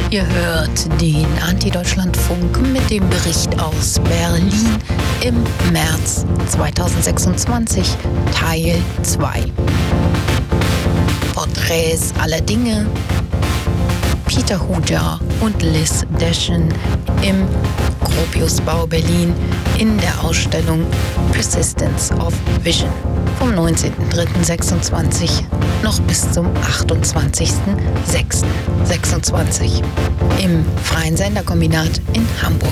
Ihr hört den Anti-Deutschland-Funk mit dem Bericht aus Berlin im März 2026, Teil 2. Porträts aller Dinge. Peter Hujar und Liz Deschen im Gropiusbau Berlin in der Ausstellung Persistence of Vision vom 19.03.26 noch bis zum 28.06.26 im Freien Senderkombinat in Hamburg.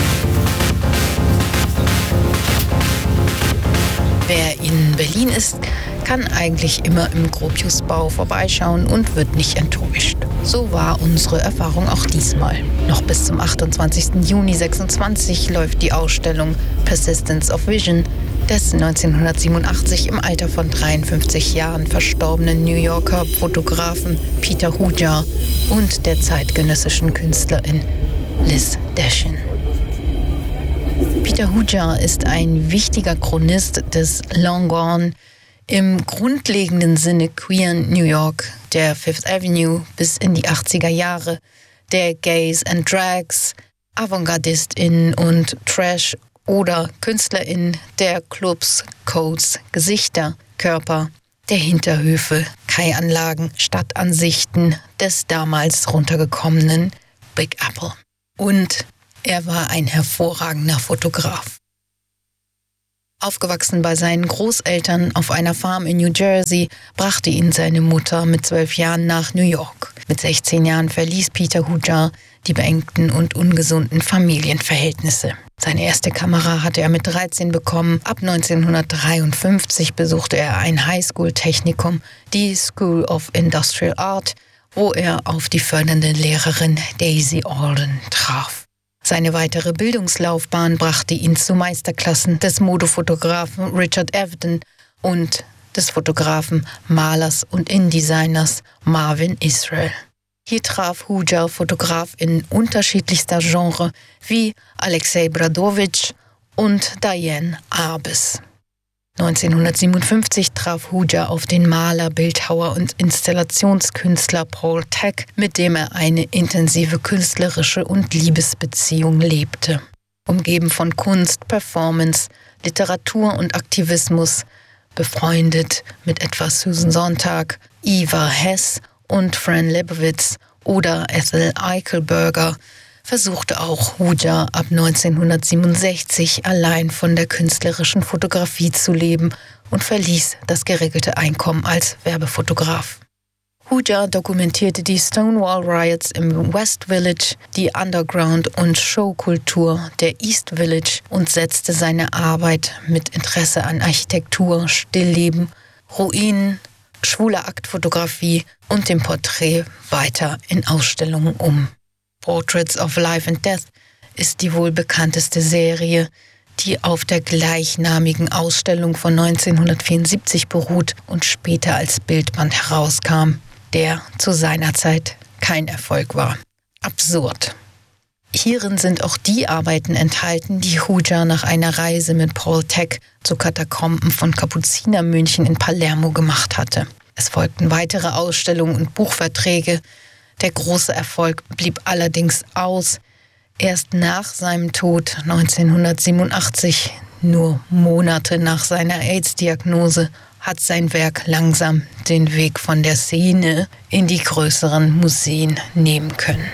Wer in Berlin ist, kann eigentlich immer im Gropiusbau vorbeischauen und wird nicht enttäuscht. So war unsere Erfahrung auch diesmal. Noch bis zum 28. Juni 26 läuft die Ausstellung Persistence of Vision des 1987 im Alter von 53 Jahren verstorbenen New Yorker Fotografen Peter Hujar und der zeitgenössischen Künstlerin Liz Deschen. Peter Hujar ist ein wichtiger Chronist des Long Gone, im grundlegenden Sinne queeren New York, der Fifth Avenue bis in die 80er Jahre, der Gays and Drags, AvantgardistInnen und Trash- oder KünstlerInnen der Clubs, Codes, Gesichter, Körper, der Hinterhöfe, Kai-Anlagen, Stadtansichten des damals runtergekommenen Big Apple. Und er war ein hervorragender Fotograf. Aufgewachsen bei seinen Großeltern auf einer Farm in New Jersey, brachte ihn seine Mutter mit 12 Jahren nach New York. Mit 16 Jahren verließ Peter Hujar die beengten und ungesunden Familienverhältnisse. Seine erste Kamera hatte er mit 13 bekommen. Ab 1953 besuchte er ein Highschool-Technikum, die School of Industrial Art, wo er auf die fördernde Lehrerin Daisy Alden traf. Seine weitere Bildungslaufbahn brachte ihn zu Meisterklassen des Modefotografen Richard Avedon und des Fotografen, Malers und Indesigners Marvin Israel. Hier traf Hujar FotografInnen unterschiedlichster Genre wie Alexei Bradovich und Diane Arbus. 1957 traf Hujar auf den Maler, Bildhauer und Installationskünstler Paul Thek, mit dem er eine intensive künstlerische und Liebesbeziehung lebte. Umgeben von Kunst, Performance, Literatur und Aktivismus, befreundet mit etwa Susan Sontag, Eva Hess und Fran Lebowitz oder Ethel Eichelberger, versuchte auch Hujar ab 1967 allein von der künstlerischen Fotografie zu leben und verließ das geregelte Einkommen als Werbefotograf. Hujar dokumentierte die Stonewall Riots im West Village, die Underground- und Showkultur der East Village und setzte seine Arbeit mit Interesse an Architektur, Stillleben, Ruinen, schwuler Aktfotografie und dem Porträt weiter in Ausstellungen um. Portraits of Life and Death ist die wohl bekannteste Serie, die auf der gleichnamigen Ausstellung von 1974 beruht und später als Bildband herauskam, der zu seiner Zeit kein Erfolg war. Absurd. Hierin sind auch die Arbeiten enthalten, die Hujar nach einer Reise mit Paul Thek zu Katakomben von Kapuzinermönchen in Palermo gemacht hatte. Es folgten weitere Ausstellungen und Buchverträge. Der große Erfolg blieb allerdings aus. Erst nach seinem Tod 1987, nur Monate nach seiner AIDS-Diagnose, hat sein Werk langsam den Weg von der Szene in die größeren Museen nehmen können.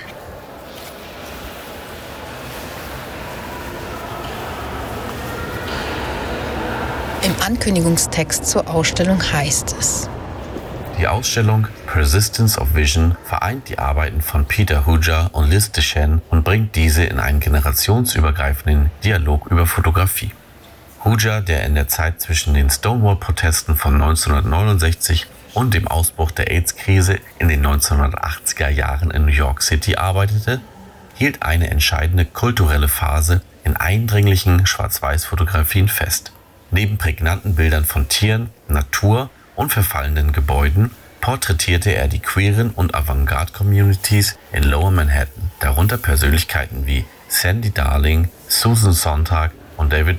Im Ankündigungstext zur Ausstellung heißt es: Die Ausstellung Persistence of Vision vereint die Arbeiten von Peter Hujar und Liz Deschen und bringt diese in einen generationsübergreifenden Dialog über Fotografie. Hujar, der in der Zeit zwischen den Stonewall-Protesten von 1969 und dem Ausbruch der AIDS-Krise in den 1980er Jahren in New York City arbeitete, hielt eine entscheidende kulturelle Phase in eindringlichen Schwarz-Weiß-Fotografien fest. Neben prägnanten Bildern von Tieren, Natur und verfallenen Gebäuden porträtierte er die queeren und Avantgarde-Communities in Lower Manhattan, darunter Persönlichkeiten wie Sandy Darling, Susan Sontag und David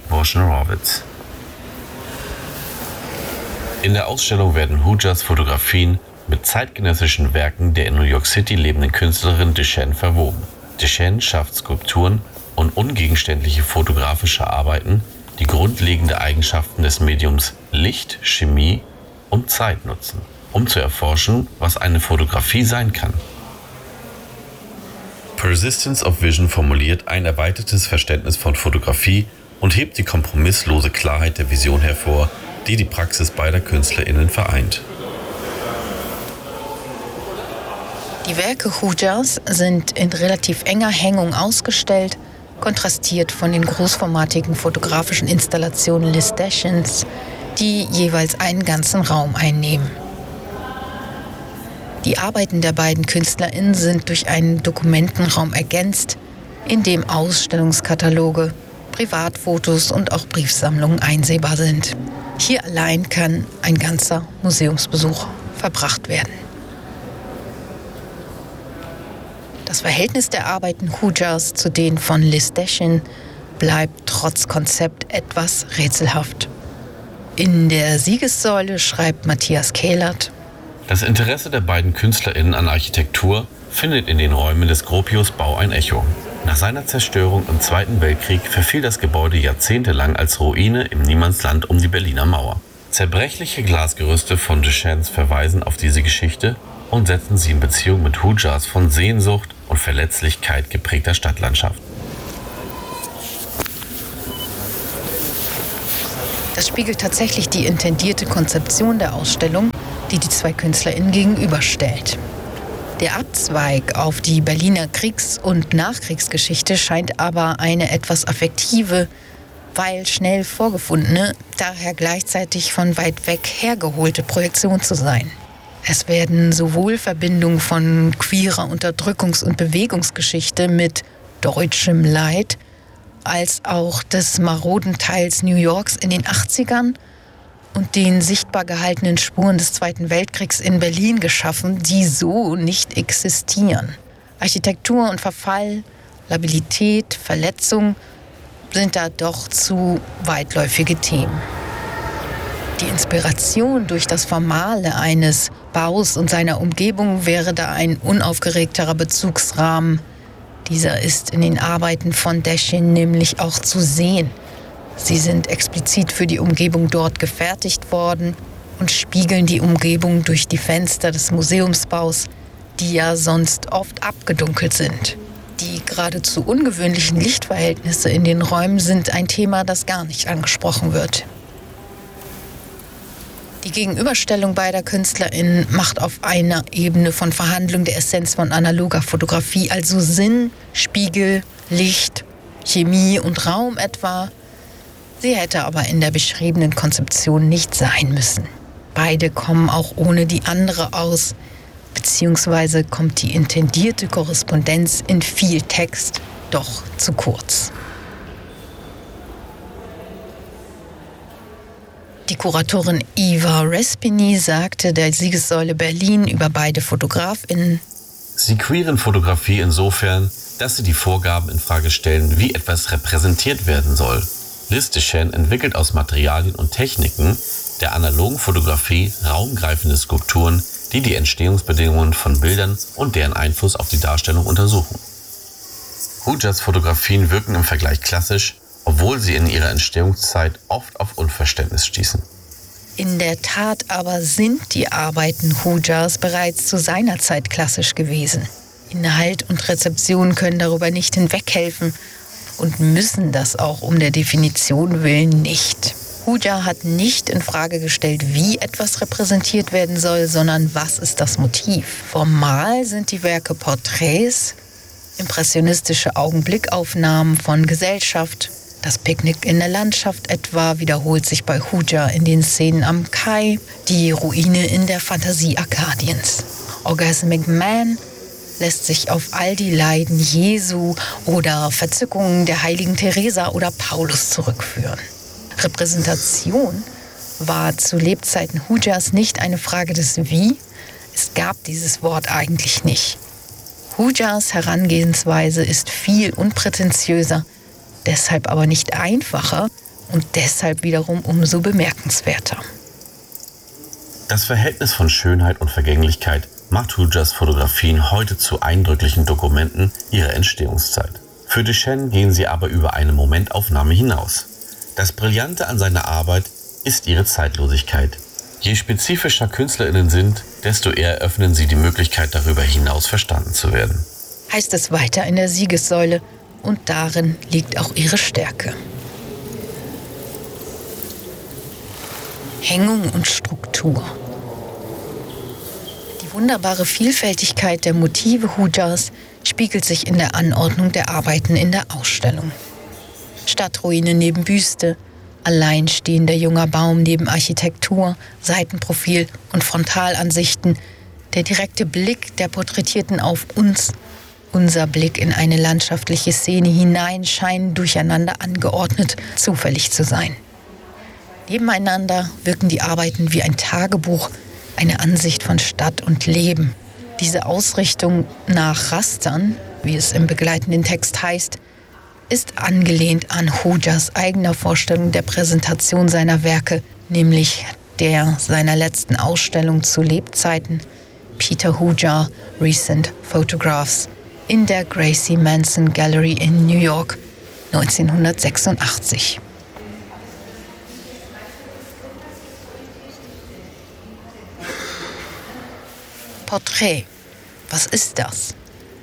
Wojnarowicz. In der Ausstellung werden Hujars Fotografien mit zeitgenössischen Werken der in New York City lebenden Künstlerin Duchenne verwoben. Duchenne schafft Skulpturen und ungegenständliche fotografische Arbeiten, die grundlegende Eigenschaften des Mediums Licht, Chemie und Zeit nutzen, um zu erforschen, was eine Fotografie sein kann. Persistence of Vision formuliert ein erweitertes Verständnis von Fotografie und hebt die kompromisslose Klarheit der Vision hervor, die die Praxis beider KünstlerInnen vereint. Die Werke Hoojas sind in relativ enger Hängung ausgestellt, kontrastiert von den großformatigen fotografischen Installationen Liz Deschens, die jeweils einen ganzen Raum einnehmen. Die Arbeiten der beiden KünstlerInnen sind durch einen Dokumentenraum ergänzt, in dem Ausstellungskataloge, Privatfotos und auch Briefsammlungen einsehbar sind. Hier allein kann ein ganzer Museumsbesuch verbracht werden. Das Verhältnis der Arbeiten Hoojas zu denen von Liz Deschen bleibt trotz Konzept etwas rätselhaft. In der Siegessäule schreibt Matthias Kehlert: Das Interesse der beiden KünstlerInnen an Architektur findet in den Räumen des Gropius-Bau ein Echo. Nach seiner Zerstörung im Zweiten Weltkrieg verfiel das Gebäude jahrzehntelang als Ruine im Niemandsland um die Berliner Mauer. Zerbrechliche Glasgerüste von Duchennes verweisen auf diese Geschichte und setzen sie in Beziehung mit Hoojas von Sehnsucht und Verletzlichkeit geprägter Stadtlandschaft. Das spiegelt tatsächlich die intendierte Konzeption der Ausstellung, die die zwei KünstlerInnen gegenüberstellt. Der Abzweig auf die Berliner Kriegs- und Nachkriegsgeschichte scheint aber eine etwas affektive, weil schnell vorgefundene, daher gleichzeitig von weit weg hergeholte Projektion zu sein. Es werden sowohl Verbindungen von queerer Unterdrückungs- und Bewegungsgeschichte mit deutschem Leid als auch des maroden Teils New Yorks in den 80ern und den sichtbar gehaltenen Spuren des Zweiten Weltkriegs in Berlin geschaffen, die so nicht existieren. Architektur und Verfall, Labilität, Verletzung sind da doch zu weitläufige Themen. Die Inspiration durch das Formale eines Baus und seiner Umgebung wäre da ein unaufgeregterer Bezugsrahmen. Dieser ist in den Arbeiten von Deschen nämlich auch zu sehen. Sie sind explizit für die Umgebung dort gefertigt worden und spiegeln die Umgebung durch die Fenster des Museumsbaus, die ja sonst oft abgedunkelt sind. Die geradezu ungewöhnlichen Lichtverhältnisse in den Räumen sind ein Thema, das gar nicht angesprochen wird. Die Gegenüberstellung beider KünstlerInnen macht auf einer Ebene von Verhandlung der Essenz von analoger Fotografie, also Sinn, Spiegel, Licht, Chemie und Raum etwa. Sie hätte aber in der beschriebenen Konzeption nicht sein müssen. Beide kommen auch ohne die andere aus, beziehungsweise kommt die intendierte Korrespondenz in viel Text doch zu kurz. Die Kuratorin Eva Respini sagte der Siegessäule Berlin über beide FotografInnen: Sie queeren Fotografie insofern, dass sie die Vorgaben in Frage stellen, wie etwas repräsentiert werden soll. Liz Deschene entwickelt aus Materialien und Techniken der analogen Fotografie raumgreifende Skulpturen, die die Entstehungsbedingungen von Bildern und deren Einfluss auf die Darstellung untersuchen. Hoojas Fotografien wirken im Vergleich klassisch, obwohl sie in ihrer Entstehungszeit oft auf Unverständnis stießen. In der Tat aber sind die Arbeiten Hoojas bereits zu seiner Zeit klassisch gewesen. Inhalt und Rezeption können darüber nicht hinweghelfen und müssen das auch um der Definition willen nicht. Hooja hat nicht in Frage gestellt, wie etwas repräsentiert werden soll, sondern was ist das Motiv. Formal sind die Werke Porträts, impressionistische Augenblickaufnahmen von Gesellschaft. Das Picknick in der Landschaft etwa wiederholt sich bei Hooja in den Szenen am Kai, die Ruine in der Fantasie Arkadiens. Orgasmic Man lässt sich auf all die Leiden Jesu oder Verzückungen der heiligen Teresa oder Paulus zurückführen. Repräsentation war zu Lebzeiten Hoojas nicht eine Frage des Wie, es gab dieses Wort eigentlich nicht. Hoojas Herangehensweise ist viel unprätentiöser, deshalb aber nicht einfacher und deshalb wiederum umso bemerkenswerter. Das Verhältnis von Schönheit und Vergänglichkeit macht Hujars Fotografien heute zu eindrücklichen Dokumenten ihrer Entstehungszeit. Für Duchenne gehen sie aber über eine Momentaufnahme hinaus. Das Brillante an seiner Arbeit ist ihre Zeitlosigkeit. Je spezifischer KünstlerInnen sind, desto eher öffnen sie die Möglichkeit, darüber hinaus verstanden zu werden. Heißt es weiter in der Siegessäule, und darin liegt auch ihre Stärke. Hängung und Struktur. Die wunderbare Vielfältigkeit der Motive Hujars spiegelt sich in der Anordnung der Arbeiten in der Ausstellung. Stadtruine neben Büste, alleinstehender junger Baum neben Architektur, Seitenprofil und Frontalansichten, der direkte Blick der Porträtierten auf uns, unser Blick in eine landschaftliche Szene hinein, scheinen durcheinander angeordnet, zufällig zu sein. Nebeneinander wirken die Arbeiten wie ein Tagebuch, eine Ansicht von Stadt und Leben. Diese Ausrichtung nach Rastern, wie es im begleitenden Text heißt, ist angelehnt an Hujars eigener Vorstellung der Präsentation seiner Werke, nämlich der seiner letzten Ausstellung zu Lebzeiten, Peter Hujar Recent Photographs, in der Gracie Manson Gallery in New York 1986. Porträt. Was ist das?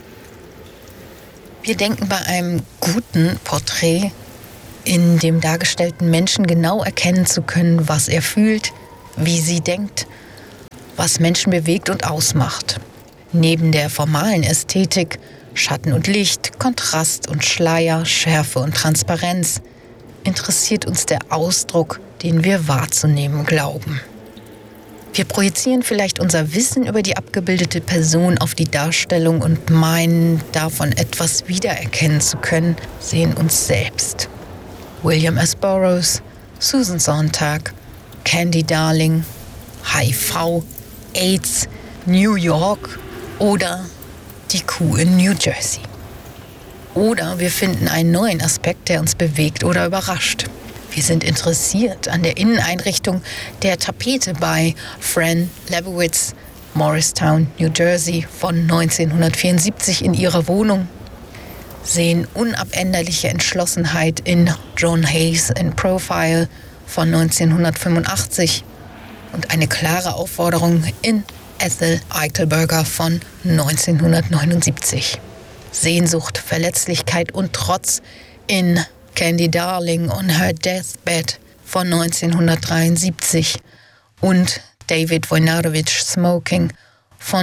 Wir denken bei einem guten Porträt, in dem dargestellten Menschen genau erkennen zu können, was er fühlt, wie sie denkt, was Menschen bewegt und ausmacht. Neben der formalen Ästhetik, Schatten und Licht, Kontrast und Schleier, Schärfe und Transparenz, interessiert uns der Ausdruck, den wir wahrzunehmen glauben. Wir projizieren vielleicht unser Wissen über die abgebildete Person auf die Darstellung und meinen, davon etwas wiedererkennen zu können, sehen uns selbst. William S. Burroughs, Susan Sontag, Candy Darling, HIV, AIDS, New York oder die Kuh in New Jersey. Oder wir finden einen neuen Aspekt, der uns bewegt oder überrascht. Wir sind interessiert an der Inneneinrichtung der Tapete bei Fran Lebowitz, Morristown, New Jersey von 1974 in ihrer Wohnung, sehen unabänderliche Entschlossenheit in John Hayes in Profile von 1985 und eine klare Aufforderung in Ethel Eichelberger von 1979. Sehnsucht, Verletzlichkeit und Trotz in Candy Darling on Her Deathbed von 1973 und David Wojnarowicz Smoking von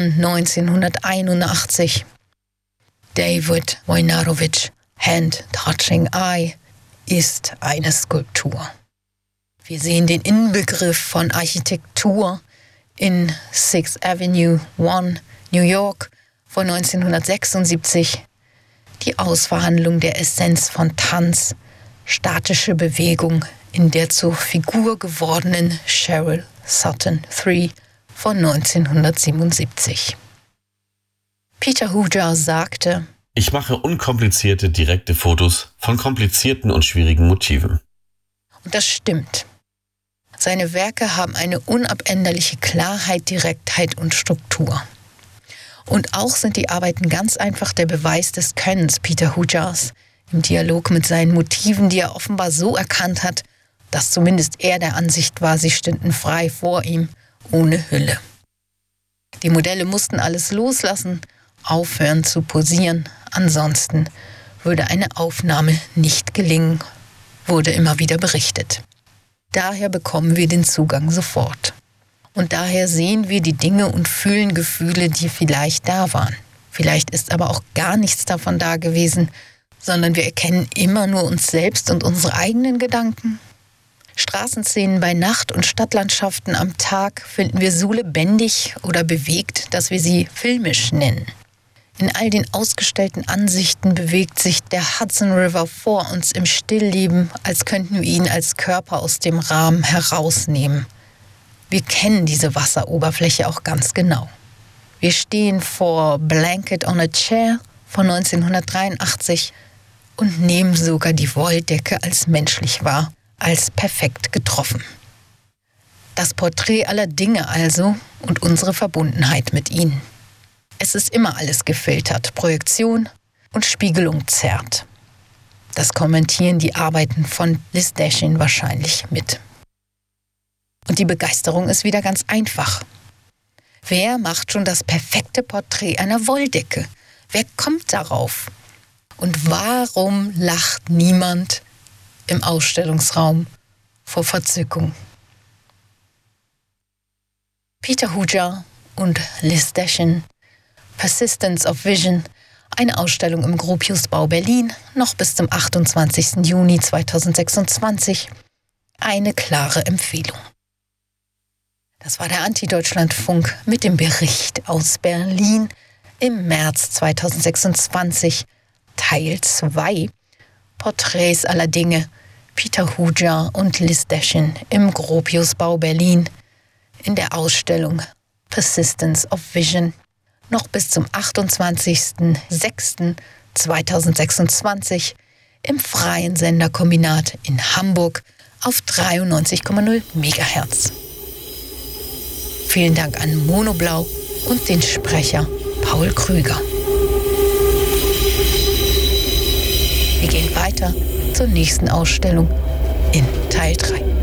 1981. David Wojnarowicz Hand Touching Eye ist eine Skulptur. Wir sehen den Inbegriff von Architektur in 6th Avenue 1, New York von 1976, die Ausverhandlung der Essenz von Tanz, statische Bewegung in der zur Figur gewordenen Cheryl Sutton III von 1977. Peter Hujar sagte: Ich mache unkomplizierte, direkte Fotos von komplizierten und schwierigen Motiven. Und das stimmt. Seine Werke haben eine unabänderliche Klarheit, Direktheit und Struktur. Und auch sind die Arbeiten ganz einfach der Beweis des Könnens Peter Hujars im Dialog mit seinen Motiven, die er offenbar so erkannt hat, dass zumindest er der Ansicht war, sie stünden frei vor ihm, ohne Hülle. Die Modelle mussten alles loslassen, aufhören zu posieren, ansonsten würde eine Aufnahme nicht gelingen, wurde immer wieder berichtet. Daher bekommen wir den Zugang sofort. Und daher sehen wir die Dinge und fühlen Gefühle, die vielleicht da waren. Vielleicht ist aber auch gar nichts davon da gewesen, sondern wir erkennen immer nur uns selbst und unsere eigenen Gedanken. Straßenszenen bei Nacht und Stadtlandschaften am Tag finden wir so lebendig oder bewegt, dass wir sie filmisch nennen. In all den ausgestellten Ansichten bewegt sich der Hudson River vor uns im Stillleben, als könnten wir ihn als Körper aus dem Rahmen herausnehmen. Wir kennen diese Wasseroberfläche auch ganz genau. Wir stehen vor Blanket on a Chair von 1983 und nehmen sogar die Wolldecke als menschlich wahr, als perfekt getroffen. Das Porträt aller Dinge also und unsere Verbundenheit mit ihnen. Es ist immer alles gefiltert, Projektion und Spiegelung zerrt. Das kommentieren die Arbeiten von Liz Deschin wahrscheinlich mit. Und die Begeisterung ist wieder ganz einfach. Wer macht schon das perfekte Porträt einer Wolldecke? Wer kommt darauf? Und warum lacht niemand im Ausstellungsraum vor Verzückung? Peter Huger und Liz Deschin, Persistence of Vision, eine Ausstellung im Gropiusbau Berlin, noch bis zum 28. Juni 2026. Eine klare Empfehlung. Das war der Anti-Deutschlandfunk mit dem Bericht aus Berlin im März 2026, Teil 2. Porträts aller Dinge, Peter Huger und Liz Deschin im Gropiusbau Berlin in der Ausstellung Persistence of Vision, noch bis zum 28.06.2026 im Freien Senderkombinat in Hamburg auf 93,0 MHz. Vielen Dank an Monoblau und den Sprecher Paul Krüger. Wir gehen weiter zur nächsten Ausstellung in Teil 3.